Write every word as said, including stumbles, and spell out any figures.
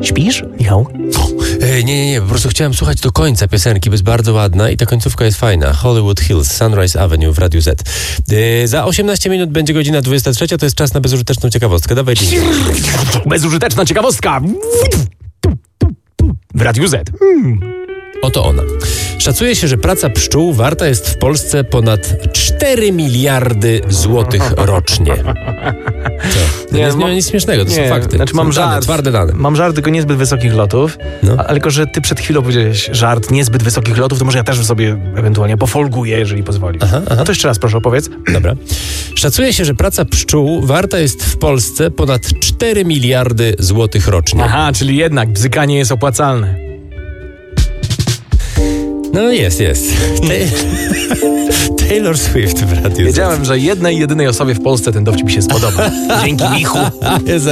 Śpisz, Michał? Ej, nie, nie, nie, po prostu chciałem słuchać do końca piosenki, bo jest bardzo ładna i ta końcówka jest fajna. Hollywood Hills, Sunrise Avenue w Radiu Z. Yy, za osiemnaście minut będzie godzina dwudziesta trzecia, to jest czas na bezużyteczną ciekawostkę. Dawaj, Bezużyteczna ciekawostka w Radiu Z. Hmm. Oto ona. Szacuje się, że praca pszczół warta jest w Polsce ponad cztery miliardy złotych rocznie. To, to nie, nie, nie ma nic śmiesznego, to nie, są fakty. Znaczy mam są dane, żart, twarde dane. Mam żart, tylko niezbyt wysokich lotów, No. ale tylko, że ty przed chwilą powiedziałeś żart niezbyt wysokich lotów, to może ja też sobie ewentualnie pofolguję, jeżeli pozwolisz. Aha, aha. No to jeszcze raz proszę opowiedz. Dobra. Szacuje się, że praca pszczół warta jest w Polsce ponad cztery miliardy złotych rocznie. Aha, czyli jednak bzykanie jest opłacalne. No jest, jest. Ta- Taylor Swift w Radiu Z. Wiedziałem, że jednej, jedynej osobie w Polsce ten dowcip mi się spodoba. Dzięki, Michu.